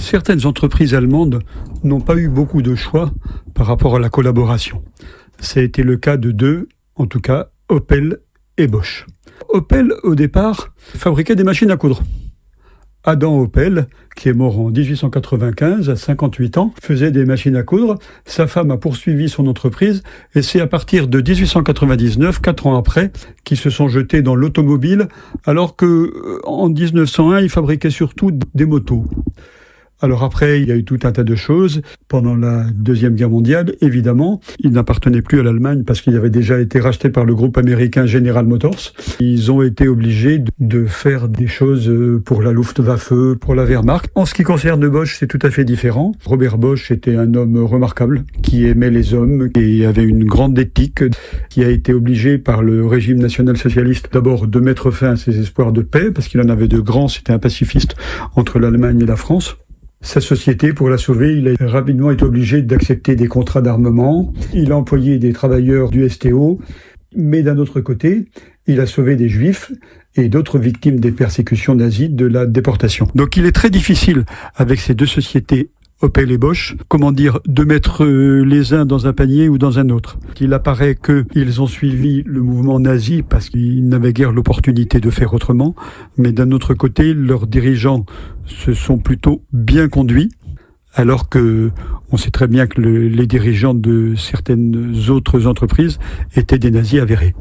certaines entreprises allemandes n'ont pas eu beaucoup de choix par rapport à la collaboration. Ça a été le cas de deux, en tout cas, Opel et Bosch. Opel, au départ, fabriquait des machines à coudre. Adam Opel, qui est mort en 1895, à 58 ans, faisait des machines à coudre. Sa femme a poursuivi son entreprise et c'est à partir de 1899, 4 ans après, qu'ils se sont jetés dans l'automobile, alors qu'en 1901, ils fabriquaient surtout des motos. Alors après, il y a eu tout un tas de choses. Pendant la Deuxième Guerre mondiale, évidemment, ils n'appartenaient plus à l'Allemagne parce qu'ils avaient déjà été rachetés par le groupe américain General Motors. Ils ont été obligés de faire des choses pour la Luftwaffe, pour la Wehrmacht. En ce qui concerne Bosch, c'est tout à fait différent. Robert Bosch était un homme remarquable qui aimait les hommes et avait une grande éthique, qui a été obligé par le régime national-socialiste d'abord de mettre fin à ses espoirs de paix parce qu'il en avait de grands. C'était un pacifiste entre l'Allemagne et la France. Sa société, pour la sauver, il a rapidement été obligé d'accepter des contrats d'armement. Il a employé des travailleurs du STO, mais d'un autre côté, il a sauvé des juifs et d'autres victimes des persécutions nazies de la déportation. Donc il est très difficile, avec ces deux sociétés, Opel et Bosch, de mettre les uns dans un panier ou dans un autre. Il apparaît qu'ils ont suivi le mouvement nazi parce qu'ils n'avaient guère l'opportunité de faire autrement, mais d'un autre côté, leurs dirigeants se sont plutôt bien conduits, alors que on sait très bien que les dirigeants de certaines autres entreprises étaient des nazis avérés.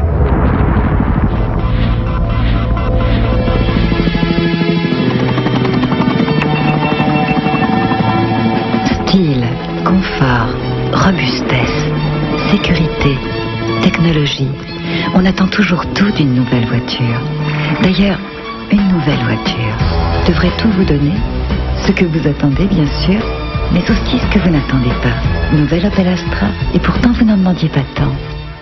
Style, confort, robustesse, sécurité, technologie. On attend toujours tout d'une nouvelle voiture. D'ailleurs, une nouvelle voiture devrait tout vous donner. Ce que vous attendez, bien sûr, mais aussi ce que vous n'attendez pas. Nouvelle Opel Astra, et pourtant vous n'en demandiez pas tant.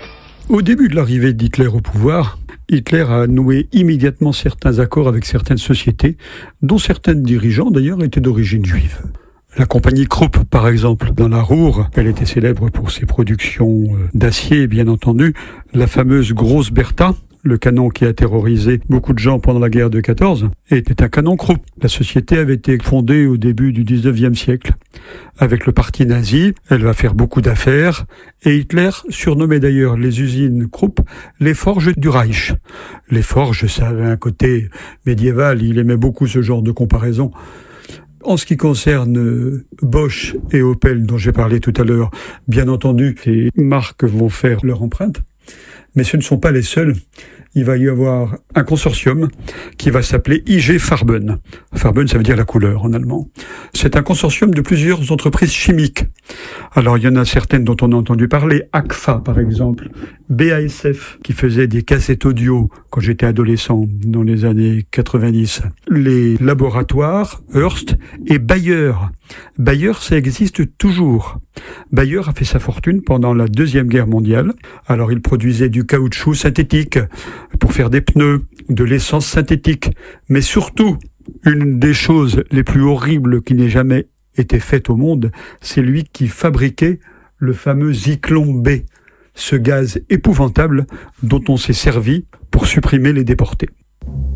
Au début de l'arrivée d'Hitler au pouvoir, Hitler a noué immédiatement certains accords avec certaines sociétés, dont certains dirigeants d'ailleurs étaient d'origine juive. La compagnie Krupp, par exemple, dans la Ruhr, elle était célèbre pour ses productions d'acier, bien entendu. La fameuse Grosse Bertha, le canon qui a terrorisé beaucoup de gens pendant la guerre de 14, était un canon Krupp. La société avait été fondée au début du 19e siècle. Avec le parti nazi, elle va faire beaucoup d'affaires, et Hitler surnommait d'ailleurs les usines Krupp les forges du Reich. Les forges, ça avait un côté médiéval, il aimait beaucoup ce genre de comparaison. En ce qui concerne Bosch et Opel, dont j'ai parlé tout à l'heure, bien entendu, ces marques vont faire leur empreinte, mais ce ne sont pas les seules. Il va y avoir un consortium qui va s'appeler IG Farben. Farben, ça veut dire la couleur en allemand. C'est un consortium de plusieurs entreprises chimiques. Alors, il y en a certaines dont on a entendu parler. Agfa, par exemple. BASF, qui faisait des cassettes audio quand j'étais adolescent, dans les années 90. Les laboratoires, Hearst et Bayer. Bayer, ça existe toujours. Bayer a fait sa fortune pendant la Deuxième Guerre mondiale. Alors, il produisait du caoutchouc synthétique pour faire des pneus, de l'essence synthétique. Mais surtout, une des choses les plus horribles qui n'ait jamais été faite au monde, c'est lui qui fabriquait le fameux Zyklon B, ce gaz épouvantable dont on s'est servi pour supprimer les déportés.